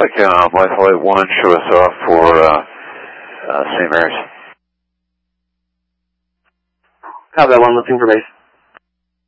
traffic, Wi-Fi 1, show us off for St. Mary's. Copy that 1, looking for base.